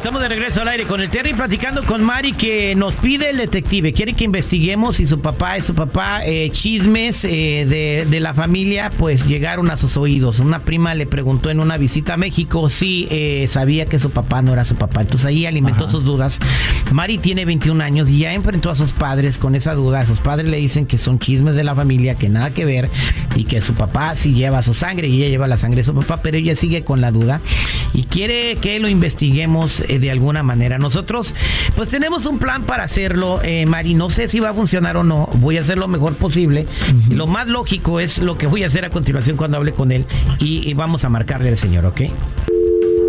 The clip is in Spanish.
Estamos de regreso al aire con el Terry, platicando con Mari, que nos pide el detective. Quiere que investiguemos si su papá es su papá. Chismes de la familia pues llegaron a sus oídos. Una prima le preguntó en una visita a México si sabía que su papá no era su papá. Entonces ahí alimentó sus dudas. Mari tiene 21 años y ya enfrentó a sus padres con esa duda. Sus padres le dicen que son chismes de la familia, que nada que ver, y que su papá sí lleva su sangre y ella lleva la sangre de su papá, pero ella sigue con la duda y quiere que lo investiguemos de alguna manera. Nosotros pues tenemos un plan para hacerlo, Mari. No sé si va a funcionar o no. Voy a hacer lo mejor posible. Lo más lógico es lo que voy a hacer a continuación cuando hable con él, y vamos a marcarle al señor, ¿ok?